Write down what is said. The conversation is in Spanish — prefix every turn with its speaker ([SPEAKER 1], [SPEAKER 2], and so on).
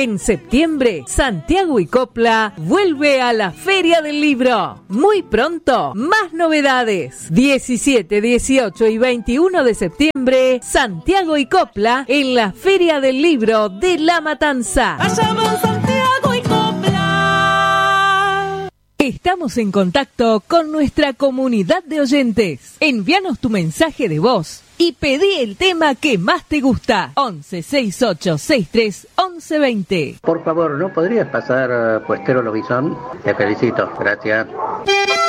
[SPEAKER 1] En septiembre, Santiago y Copla vuelve a la Feria del Libro. Muy pronto, más novedades. 17, 18 y 21 de septiembre, Santiago y Copla en la Feria del Libro de La Matanza.
[SPEAKER 2] Allá van Santiago y Copla.
[SPEAKER 1] Estamos en contacto con nuestra comunidad de oyentes. Envíanos tu mensaje de voz y pedí el tema que más te gusta. 11 68 63 11 20.
[SPEAKER 3] Por favor, ¿no podrías pasar Puestero Lobizón? Te felicito, gracias.